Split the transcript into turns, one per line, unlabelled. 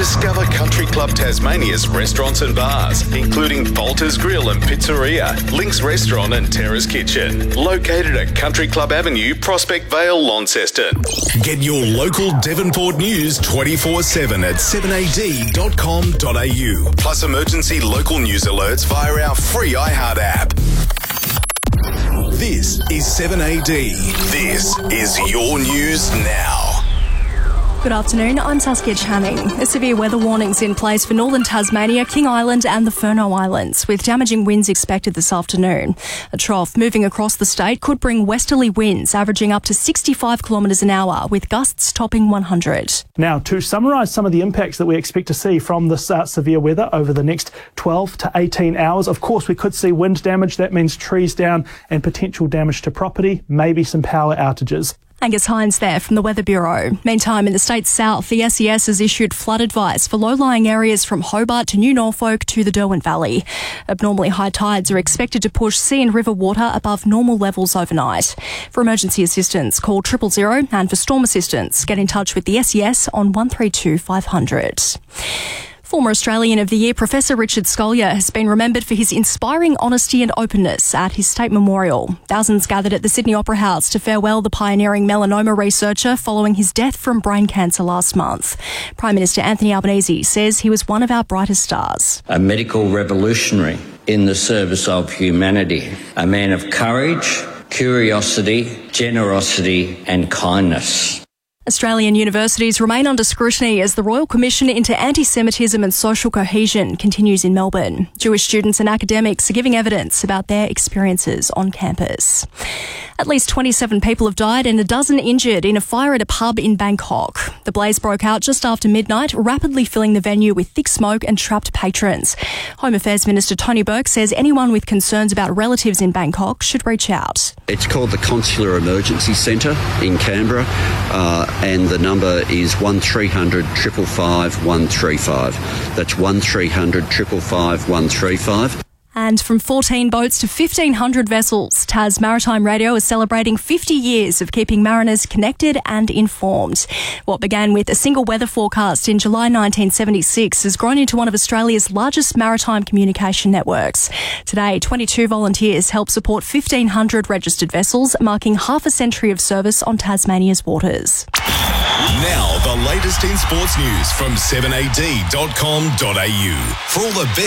Discover Country Club Tasmania's restaurants and bars, including Bolter's Grill and Pizzeria, Link's Restaurant and Terrace Kitchen, located at Country Club Avenue, Prospect Vale, Launceston. Get your local Devonport news 24/7 at 7ad.com.au, plus emergency local news alerts via our free iHeart app. This is 7AD. This is your news now.
Good afternoon, I'm Saskia Channing. A severe weather warning's in place for northern Tasmania, King Island and the Furneaux Islands, with damaging winds expected this afternoon. A trough moving across the state could bring westerly winds averaging up to 65 kilometres an hour, with gusts topping 100.
Now, to summarise some of the impacts that we expect to see from this severe weather over the next 12 to 18 hours, of course, we could see wind damage. That means trees down and potential damage to property, maybe some power outages.
Angus Hines there from the Weather Bureau. Meantime, in the state's south, the SES has issued flood advice for low-lying areas from Hobart to New Norfolk to the Derwent Valley. Abnormally high tides are expected to push sea and river water above normal levels overnight. For emergency assistance, call 000, and for storm assistance, get in touch with the SES on 132 500. Former Australian of the Year Professor Richard Scolyer has been remembered for his inspiring honesty and openness at his state memorial. Thousands gathered at the Sydney Opera House to farewell the pioneering melanoma researcher following his death from brain cancer last month. Prime Minister Anthony Albanese says he was one of our brightest stars.
A medical revolutionary in the service of humanity, a man of courage, curiosity, generosity and kindness.
Australian universities remain under scrutiny as the Royal Commission into Anti-Semitism and Social Cohesion continues in Melbourne. Jewish students and academics are giving evidence about their experiences on campus. At least 27 people have died and a dozen injured in a fire at a pub in Bangkok. The blaze broke out just after midnight, rapidly filling the venue with thick smoke and trapped patrons. Home Affairs Minister Tony Burke says anyone with concerns about relatives in Bangkok should reach out.
It's called the Consular Emergency Centre in Canberra, and the number is 1300 555 135. That's 1300 555 135.
And from 14 boats to 1,500 vessels, Tas Maritime Radio is celebrating 50 years of keeping mariners connected and informed. What began with a single weather forecast in July 1976 has grown into one of Australia's largest maritime communication networks. Today, 22 volunteers help support 1,500 registered vessels, marking half a century of service on Tasmania's waters.
Now, the latest in sports news from 7ad.com.au. For all the best